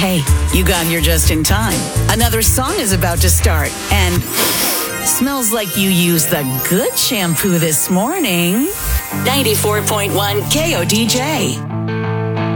Hey, you got here just in time. Another song is about to start, and smells like you used the good shampoo this morning. 94.1 KODJ.